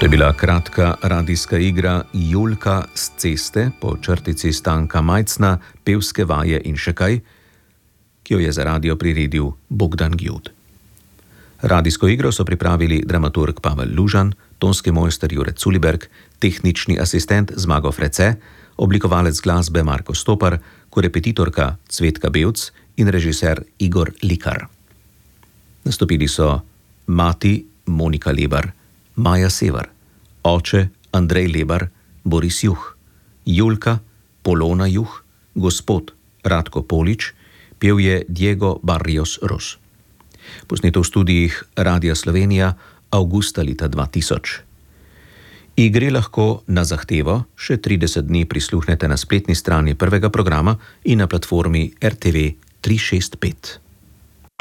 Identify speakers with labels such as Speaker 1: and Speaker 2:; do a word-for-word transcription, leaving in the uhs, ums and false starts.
Speaker 1: To je bila kratka radijska igra Julka s ceste po črtici Stanka Majcna, pevske vaje in še kaj, ki jo je za radio priredil Bogdan Gjud. Radijsko igro so pripravili dramaturg Pavel Lužan, tonski mojster Jure Culiberg, tehnični asistent Zmago Frece, oblikovalec glasbe Marko Stopar, korepetitorka Cvetka Bevc in režiser Igor Likar. Nastopili so mati Monika Lebar, Maja Sever, oče Andrej Lebar, Boris Juh, Julka Polona Juh, gospod Radko Polič, pel je Diego Barrios Ros. Posneto v studijih Radia Slovenija avgusta leta dva tisoč. Igri lahko na zahtevo še trideset dni prisluhnete na spletni strani prvega programa in na platformi R T V tri šest pet.